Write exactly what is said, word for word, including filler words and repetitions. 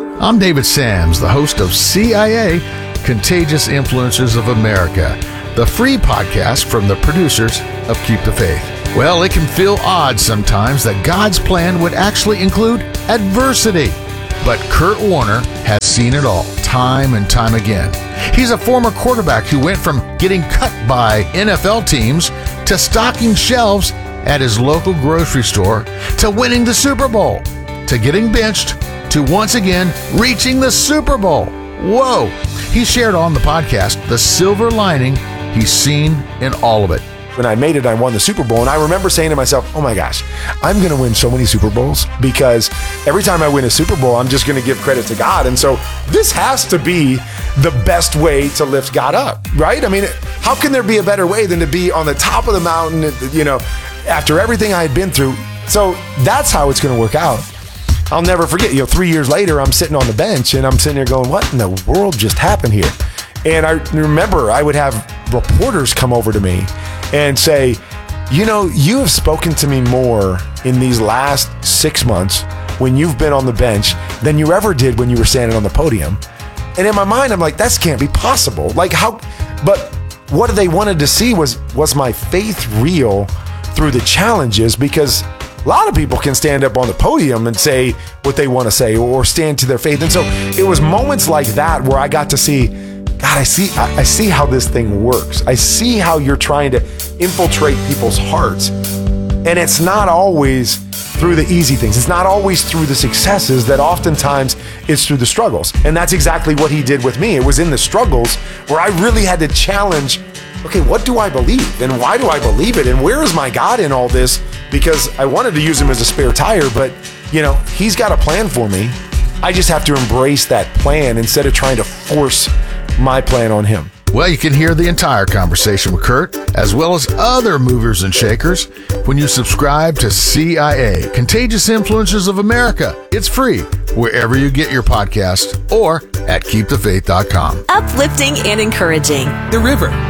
I'm David Sams, the host of C I A, Contagious Influencers of America, the free podcast from the producers of Keep the Faith. Well, it can feel odd sometimes that God's plan would actually include adversity. But Kurt Warner has seen it all, time and time again. He's a former quarterback who went from getting cut by N F L teams to stocking shelves at his local grocery store, to winning the Super Bowl, to getting benched, to once again reaching the Super Bowl. Whoa! He shared on the podcast the silver lining he's seen in all of it. When I made it, I won the Super Bowl, and I remember saying to myself, oh my gosh, I'm going to win so many Super Bowls, because every time I win a Super Bowl, I'm just going to give credit to God. And so this has to be the best way to lift God up, right? I mean, how can there be a better way than to be on the top of the mountain, you know, after everything I had been through? So that's how it's going to work out. I'll never forget, you know, three years later, I'm sitting on the bench and I'm sitting there going, what in the world just happened here? And I remember I would have reporters come over to me and say, you know, you have spoken to me more in these last six months when you've been on the bench than you ever did when you were standing on the podium. And in my mind, I'm like, that can't be possible. Like how, but what they wanted to see was, was my faith real through the challenges? Because a lot of people can stand up on the podium and say what they want to say or stand to their faith. And so it was moments like that where I got to see, God, I see, I see how this thing works. I see how you're trying to infiltrate people's hearts. And it's not always through the easy things. It's not always through the successes. That oftentimes it's through the struggles. And that's exactly what he did with me. It was in the struggles where I really had to challenge, okay, what do I believe? And why do I believe it? And where is my God in all this? Because I wanted to use him as a spare tire, but you know, he's got a plan for me. I just have to embrace that plan instead of trying to force my plan on him. Well, you can hear the entire conversation with Kurt, as well as other movers and shakers, when you subscribe to C I A, Contagious Influencers of America. It's free wherever you get your podcast or at keep the faith dot com. Uplifting and encouraging. The River,